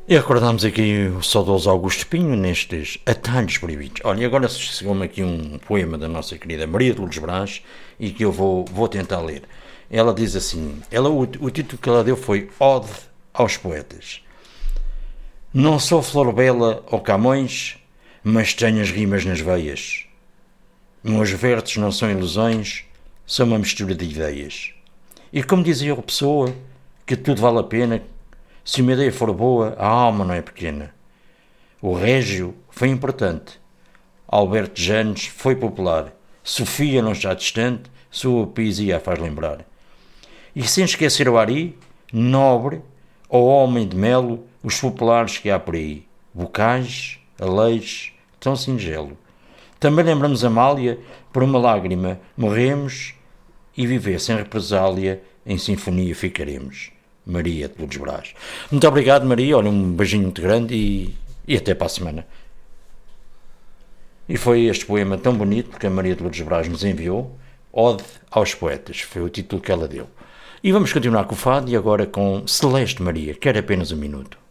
E recordamos aqui o saudoso Augusto Pinho nestes Atalhos Proibidos. Olha, e agora chegou-me aqui um poema da nossa querida Maria de Lourdes Brás e que eu vou tentar ler. Ela diz assim, o título que ela deu foi Ode aos Poetas. Não sou Flor Bela ou Camões, mas tenho as rimas nas veias. Meus versos não são ilusões, são uma mistura de ideias. E como dizia a pessoa, que tudo vale a pena. Se uma ideia for boa, a alma não é pequena. O Régio foi importante. Alberto Janes foi popular. Sofia não está distante, sua poesia a faz lembrar. E sem esquecer o Ari, nobre, ou homem de melo, os populares que há por aí. Bocage, Aleixo, tão singelo. Também lembramos Amália, por uma lágrima morremos e viver sem represália, em sinfonia ficaremos. Maria de Lourdes Brás. Muito obrigado, Maria. Olha, um beijinho muito grande e até para a semana. E foi este poema tão bonito que a Maria de Lourdes Brás nos enviou. Ode aos Poetas. Foi o título que ela deu. E vamos continuar com o fado e agora com Celeste Maria. Quer apenas um minuto.